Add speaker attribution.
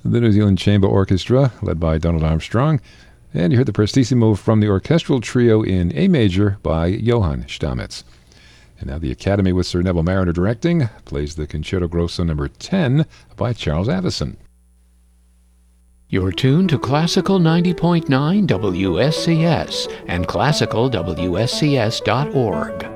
Speaker 1: the New Zealand Chamber Orchestra, led by Donald Armstrong. And you heard the Prestissimo from the orchestral trio in A major by Johann Stamitz. And now the Academy, with Sir Neville Marriner directing, plays the Concerto Grosso No. 10 by Charles Avison.
Speaker 2: You're tuned to Classical 90.9 WSCS and classicalwscs.org.